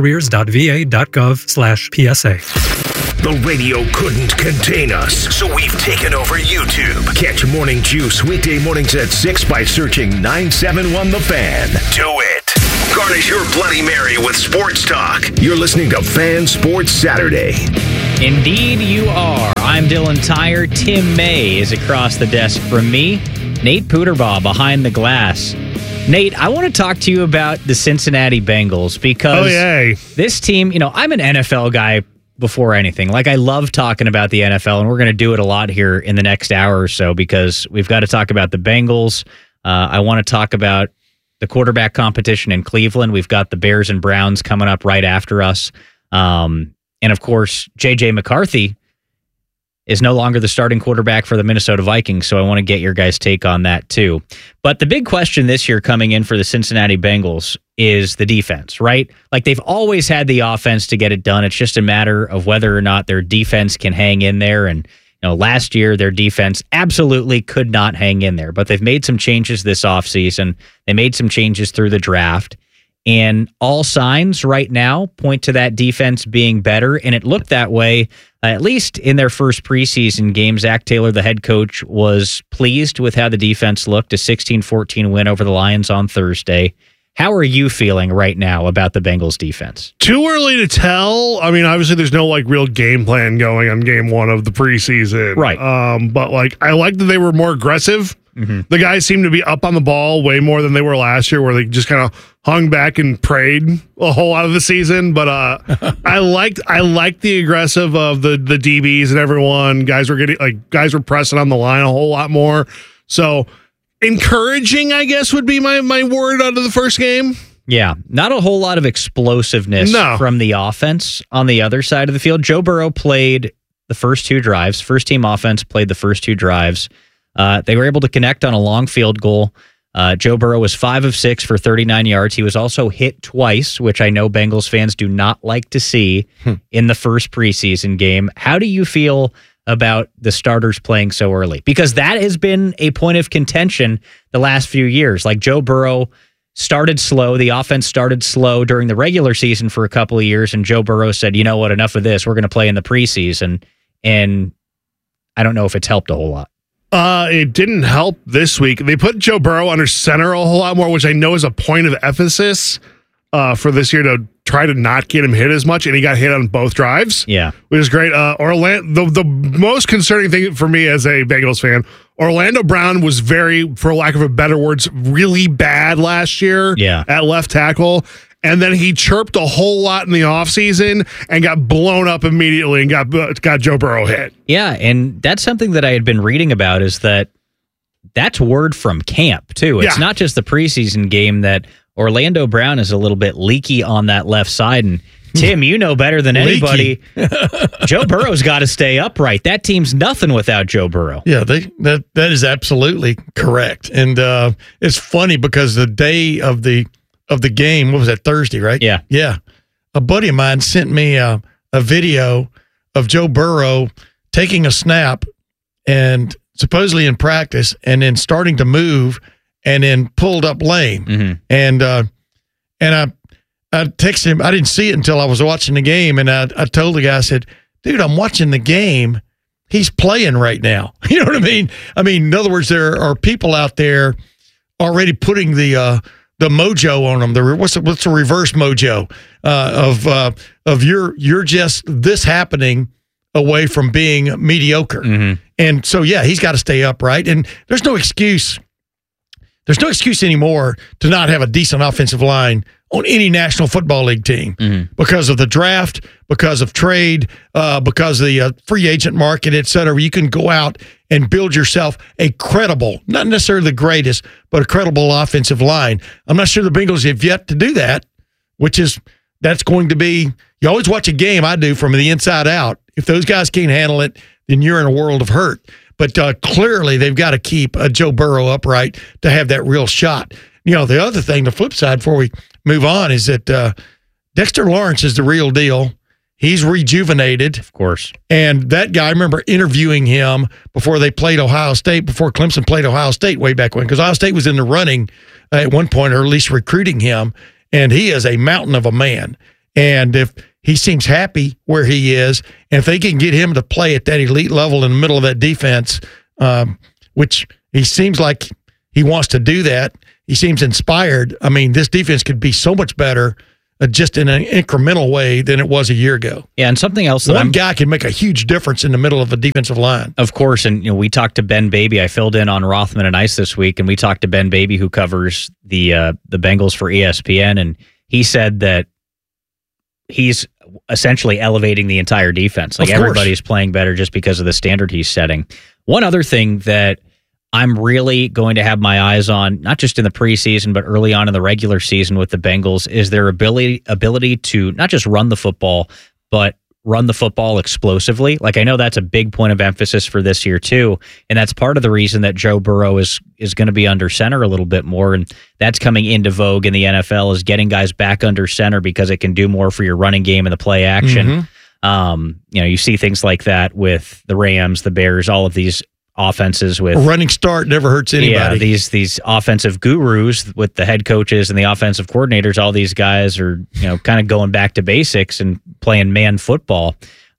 vacareers.va.gov/PSA. The radio couldn't contain us, so we've taken over YouTube. Catch Morning Juice weekday mornings at 6 by searching 971 The Fan. Do it. Garnish your Bloody Mary with sports talk. You're listening to Fan Sports Saturday. Indeed you are. I'm Dylan Tyre. Tim May is across the desk from me. Nate Puderbaugh behind the glass. Nate, I want to talk to you about the Cincinnati Bengals because this team, I'm an NFL guy before anything. Like, I love talking about the NFL, and we're going to do it a lot here in the next hour or so because we've got to talk about the Bengals. I want to talk about the quarterback competition in Cleveland. We've got the Bears and Browns coming up right after us. And, of course, J.J. McCarthy is no longer the starting quarterback for the Minnesota Vikings, so I want to get your guys' take on that too. But the big question this year coming in for the Cincinnati Bengals is the defense, right? Like, they've always had the offense to get it done. It's just a matter of whether or not their defense can hang in there. And last year their defense absolutely could not hang in there, but they've made some changes this offseason. They made some changes through the draft. And all signs right now point to that defense being better, and it looked that way, at least in their first preseason game. Zach Taylor, the head coach, was pleased with how the defense looked, a 16-14 win over the Lions on Thursday. How are you feeling right now about the Bengals defense? Too early to tell. I mean, obviously there's no real game plan going on game one of the preseason. Right. But I like that they were more aggressive. Mm-hmm. The guys seem to be up on the ball way more than they were last year, where they just kind of hung back and prayed a whole lot of the season. But I liked the aggressive of the DBs and everyone. Guys were pressing on the line a whole lot more. So encouraging, I guess, would be my word out of the first game. Yeah, not a whole lot of explosiveness from the offense on the other side of the field. Joe Burrow played the first two drives. First team offense played the first two drives. They were able to connect on a long field goal. Joe Burrow was 5 of 6 for 39 yards. He was also hit twice, which I know Bengals fans do not like to see in the first preseason game. How do you feel about the starters playing so early? Because that has been a point of contention the last few years. Like, Joe Burrow started slow. The offense started slow during the regular season for a couple of years, and Joe Burrow said, you know what, enough of this. We're going to play in the preseason. And I don't know if it's helped a whole lot. It didn't help this week. They put Joe Burrow under center a whole lot more, which I know is a point of emphasis for this year to try to not get him hit as much, and he got hit on both drives. Yeah, which is great. Orlando, the most concerning thing for me as a Bengals fan, Orlando Brown was for lack of a better words, really bad last year at left tackle. And then he chirped a whole lot in the offseason and got blown up immediately and got Joe Burrow hit. Yeah, and that's something that I had been reading about, is that's word from camp, too. It's not just the preseason game that Orlando Brown is a little bit leaky on that left side. And Tim, you know better than anybody, Joe Burrow's got to stay upright. That team's nothing without Joe Burrow. Yeah, that is absolutely correct. And it's funny because the day of the game, what was that, Thursday, right? Yeah. A buddy of mine sent me a video of Joe Burrow taking a snap and supposedly in practice, and then starting to move, and then pulled up lane. Mm-hmm. And I texted him. I didn't see it until I was watching the game, and I told the guy, I said, dude, I'm watching the game. He's playing right now. You know what I mean? In other words, there are people out there already putting the mojo on them. What's the reverse mojo of you're just this happening away from being mediocre. Mm-hmm. And so, he's got to stay upright. And there's no excuse. There's no excuse anymore to not have a decent offensive line on any National Football League team because of the draft, because of trade, because of the free agent market, et cetera. You can go out and build yourself a credible, not necessarily the greatest, but a credible offensive line. I'm not sure the Bengals have yet to do that, that's going to be, you always watch a game, I do, from the inside out. If those guys can't handle it, then you're in a world of hurt. But clearly they've got to keep Joe Burrow upright to have that real shot. The other thing, the flip side before we move on, is that Dexter Lawrence is the real deal. He's rejuvenated. Of course. And that guy, I remember interviewing him before they played Ohio State, before Clemson played Ohio State way back when, because Ohio State was in the running at one point, or at least recruiting him. And he is a mountain of a man. And if he seems happy where he is, and if they can get him to play at that elite level in the middle of that defense, which he seems like he wants to do that, he seems inspired. I mean, this defense could be so much better just in an incremental way than it was a year ago. Yeah, and something else that one guy can make a huge difference in the middle of a defensive line. Of course, and we talked to Ben Baby. I filled in on Rothman and Ice this week, and we talked to Ben Baby, who covers the Bengals for ESPN, and he said that he's essentially elevating the entire defense. Like, everybody's playing better just because of the standard he's setting. One other thing that I'm really going to have my eyes on, not just in the preseason, but early on in the regular season with the Bengals, is their ability to not just run the football, but run the football explosively. Like, I know that's a big point of emphasis for this year too, and that's part of the reason that Joe Burrow is going to be under center a little bit more, and that's coming into vogue in the NFL, is getting guys back under center because it can do more for your running game and the play action. You see things like that with the Rams, the Bears, all of these offenses with a running start never hurts anybody. Yeah, these offensive gurus with the head coaches and the offensive coordinators, all these guys are, kind of going back to basics and playing man football.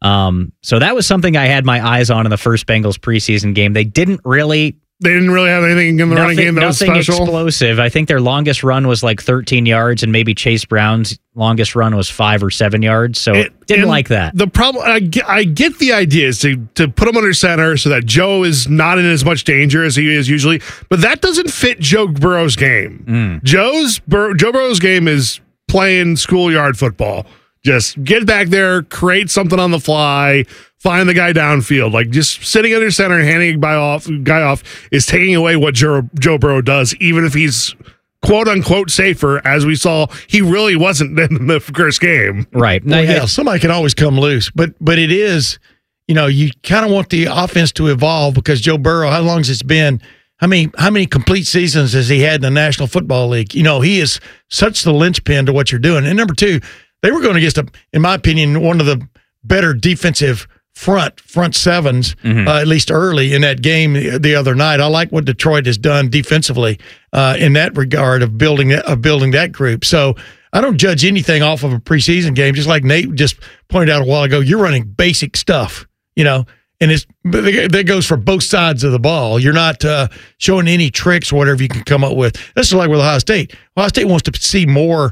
So that was something I had my eyes on in the first Bengals preseason game. They didn't really have anything in the running game that was special. Nothing explosive. I think their longest run was like 13 yards, and maybe Chase Brown's longest run was 5 or 7 yards. So didn't like that. The problem, I get the idea is to put him under center so that Joe is not in as much danger as he is usually, but that doesn't fit Joe Burrow's game. Joe Burrow's game is playing schoolyard football. Just get back there, create something on the fly, find the guy downfield. Like, just sitting under center and handing a guy off is taking away what Joe Burrow does, even if he's quote-unquote safer. As we saw, he really wasn't in the first game. Right. Well, somebody can always come loose. But it is, you kind of want the offense to evolve, because Joe Burrow, how long has it been? How many complete seasons has he had in the National Football League? He is such the linchpin to what you're doing. And number two, they were going against, in my opinion, one of the better defensive front sevens, at least early in that game the other night. I like what Detroit has done defensively in that regard of building that group. So I don't judge anything off of a preseason game. Just like Nate just pointed out a while ago, you're running basic stuff, and that goes for both sides of the ball. You're not showing any tricks or whatever you can come up with. That's just like with Ohio State. Ohio State wants to see more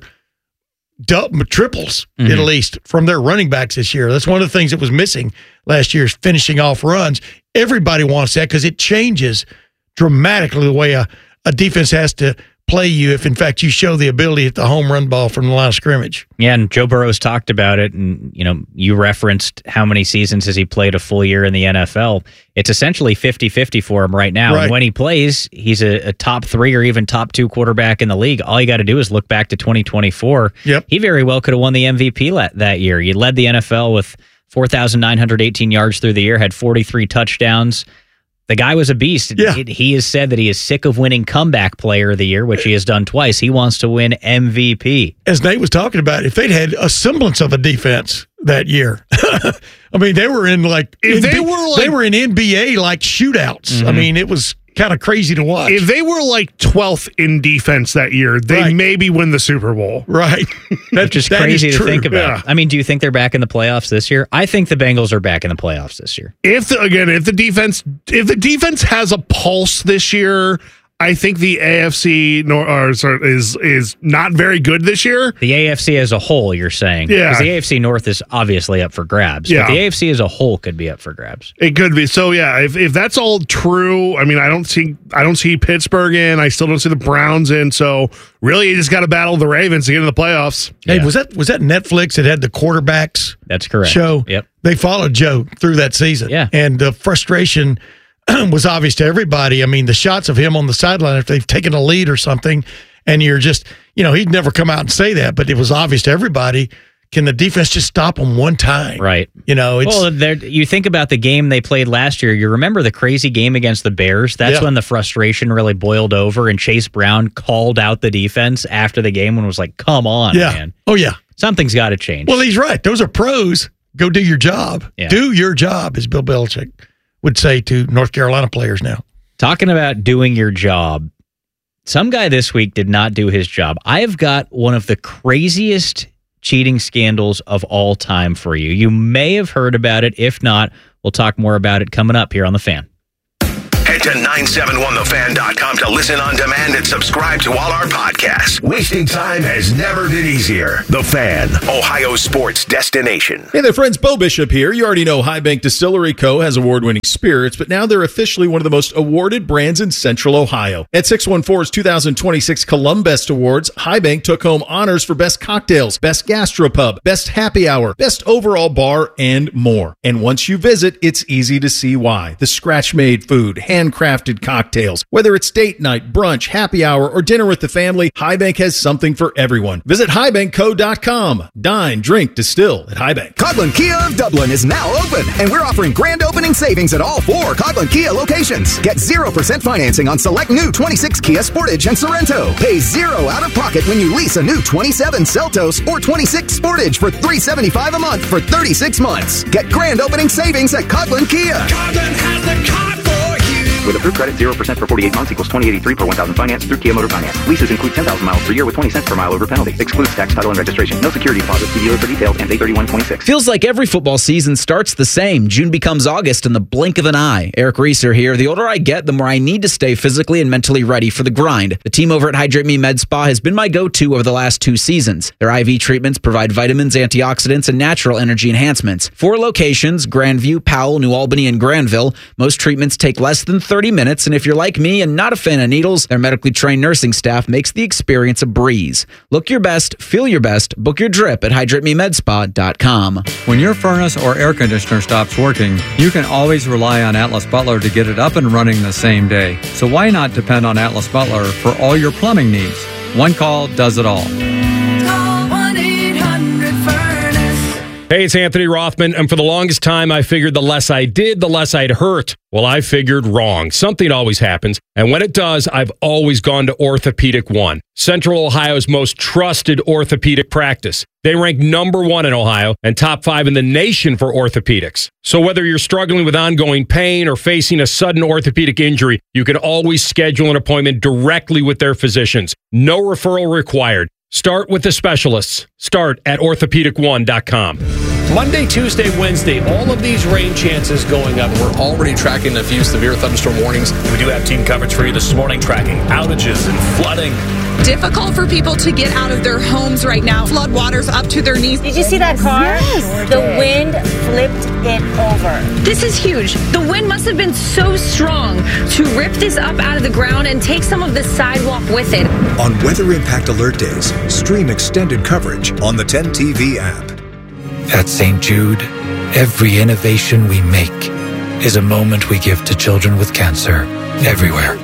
triples, at least, from their running backs this year. That's one of the things that was missing last year, is finishing off runs. Everybody wants that, because it changes dramatically the way a defense has to play you if, in fact, you show the ability at the home run ball from the line of scrimmage. Yeah, and Joe Burrow's talked about it, and you referenced how many seasons has he played a full year in the NFL. It's essentially 50-50 for him right now. Right. And when he plays, he's a top 3 or even top 2 quarterback in the league. All you got to do is look back to 2024. Yep. He very well could have won the MVP that year. He led the NFL with 4,918 yards through the year, had 43 touchdowns. The guy was a beast. Yeah. He has said that he is sick of winning comeback player of the year, which he has done twice. He wants to win MVP. As Nate was talking about, if they'd had a semblance of a defense that year, I mean, they were in they were in NBA like shootouts. I mean, it was kind of crazy to watch. If they were like 12th in defense that year, they maybe win the Super Bowl. Right. That's just crazy to think about. Yeah. I mean, do you think they're back in the playoffs this year? I think the Bengals are back in the playoffs this year. If the defense has a pulse this year, I think the AFC is not very good this year. The AFC as a whole, you're saying? Yeah. Because the AFC North is obviously up for grabs. Yeah. But the AFC as a whole could be up for grabs. It could be. So yeah, if that's all true, I mean, I don't see Pittsburgh in. I still don't see the Browns in. So really, you just got to battle the Ravens to get into the playoffs. Hey, was that Netflix that had the quarterbacks? That's correct. Show. Yep. They followed Joe through that season. Yeah. And the frustration was obvious to everybody. I mean, the shots of him on the sideline, if they've taken a lead or something, and you're just, he'd never come out and say that, but it was obvious to everybody. Can the defense just stop them one time? Right. You think about the game they played last year. You remember the crazy game against the Bears? That's when the frustration really boiled over, and Chase Brown called out the defense after the game and was like, come on, man. Oh, yeah. Something's got to change. Well, he's right. Those are pros. Go do your job. Yeah. Do your job, as Bill Belichick would say to North Carolina players now. Talking about doing your job, some guy this week did not do his job. I have got one of the craziest cheating scandals of all time for you. You may have heard about it. If not, we'll talk more about it coming up here on The Fan. Head to 971thefan.com to listen on demand and subscribe to all our podcasts. Wasting time has never been easier. The Fan, Ohio sports destination. Hey there, friends. Bo Bishop here. You already know High Bank Distillery Co. has award-winning spirits, but now they're officially one of the most awarded brands in Central Ohio. At 614's 2026 Columbest Awards, High Bank took home honors for Best Cocktails, Best Gastropub, Best Happy Hour, Best Overall Bar, and more. And once you visit, it's easy to see why. The scratch-made food, handcrafted cocktails. Whether it's date night, brunch, happy hour, or dinner with the family, High Bank has something for everyone. Visit highbankco.com. Dine, drink, distill at High Bank. Coghlan Kia of Dublin is now open, and we're offering grand opening savings at all 4 Coghlan Kia locations. Get 0% financing on select new 26 Kia Sportage and Sorrento. Pay 0 out of pocket when you lease a new 27 Seltos or 26 Sportage for $375 a month for 36 months. Get grand opening savings at Coghlan Kia. Coghlan has the car for you. With approved credit, 0% for 48 months equals $20.83 per 1,000 finance through Kia Motor Finance. Leases include 10,000 miles per year with 20 cents per mile over penalty. Excludes tax, title, and registration. No security deposit. See dealer for details. Ends 8/31/26. Feels like every football season starts the same. June becomes August in the blink of an eye. Eric Reeser here. The older I get, the more I need to stay physically and mentally ready for the grind. The team over at Hydrate Me Med Spa has been my go-to over the last 2 seasons. Their IV treatments provide vitamins, antioxidants, and natural energy enhancements. 4 locations, Grandview, Powell, New Albany, and Granville. Most treatments take less than 30 minutes, and if you're like me and not a fan of needles, their medically trained nursing staff makes the experience a breeze. Look your best, feel your best, book your drip at hydratememedspa.com. When your furnace or air conditioner stops working, you can always rely on Atlas Butler to get it up and running the same day. So why not depend on Atlas Butler for all your plumbing needs? One call does it all. Call 1-800-FURNACE. Hey, it's Anthony Rothman, and for the longest time, I figured the less I did, the less I'd hurt. Well, I figured wrong. Something always happens, and when it does, I've always gone to Orthopedic One, Central Ohio's most trusted orthopedic practice. They rank #1 in Ohio and top 5 in the nation for orthopedics. So whether you're struggling with ongoing pain or facing a sudden orthopedic injury, you can always schedule an appointment directly with their physicians. No referral required. Start with the specialists. Start at orthopedic1.com. Monday, Tuesday, Wednesday, all of these rain chances going up. We're already tracking a few severe thunderstorm warnings. We do have team coverage for you this morning, tracking outages and flooding. Difficult for people to get out of their homes right now. Flood waters up to their knees. Did you see that car? Yes. The wind flipped it over. This is huge. The wind must have been so strong to rip this up out of the ground and take some of the sidewalk with it. On Weather Impact Alert Days, stream extended coverage on the 10 TV app. At St. Jude, every innovation we make is a moment we give to children with cancer everywhere.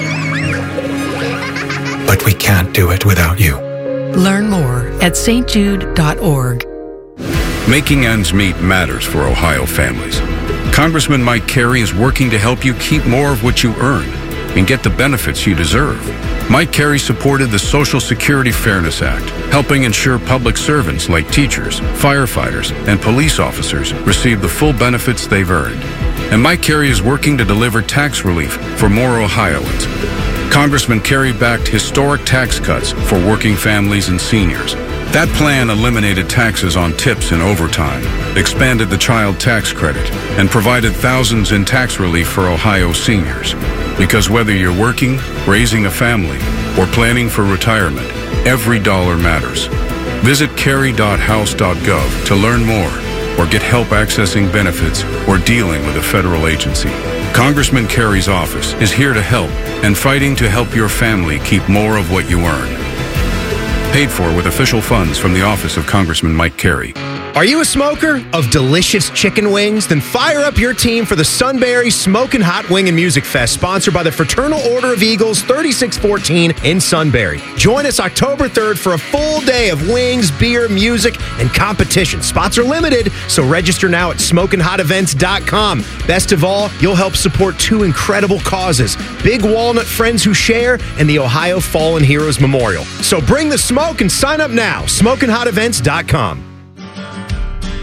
But we can't do it without you. Learn more at stjude.org. Making ends meet matters for Ohio families. Congressman Mike Carey is working to help you keep more of what you earn and get the benefits you deserve. Mike Carey supported the Social Security Fairness Act, helping ensure public servants like teachers, firefighters, and police officers receive the full benefits they've earned. And Mike Carey is working to deliver tax relief for more Ohioans. Congressman Carey backed historic tax cuts for working families and seniors. That plan eliminated taxes on tips and overtime, expanded the child tax credit, and provided thousands in tax relief for Ohio seniors. Because whether you're working, raising a family, or planning for retirement, every dollar matters. Visit carey.house.gov to learn more or get help accessing benefits or dealing with a federal agency. Congressman Carey's office is here to help and fighting to help your family keep more of what you earn. Paid for with official funds from the office of Congressman Mike Carey. Are you a smoker of delicious chicken wings? Then fire up your team for the Sunbury Smokin' Hot Wing and Music Fest, sponsored by the Fraternal Order of Eagles, 3614 in Sunbury. Join us October 3rd for a full day of wings, beer, music, and competition. Spots are limited, so register now at smokinghotevents.com. Best of all, you'll help support 2 incredible causes: Big Walnut Friends Who Share and the Ohio Fallen Heroes Memorial. So bring the smoke and sign up now, smokinghotevents.com.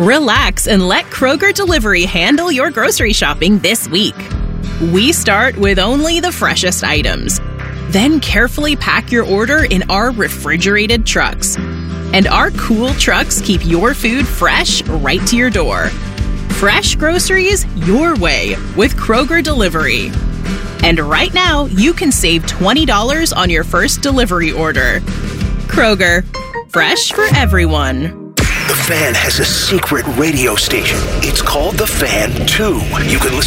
Relax and let Kroger Delivery handle your grocery shopping this week. We start with only the freshest items. Then carefully pack your order in our refrigerated trucks. And our cool trucks keep your food fresh right to your door. Fresh groceries your way with Kroger Delivery. And right now, you can save $20 on your first delivery order. Kroger, fresh for everyone. The Fan has a secret radio station. It's called The Fan 2. You can listen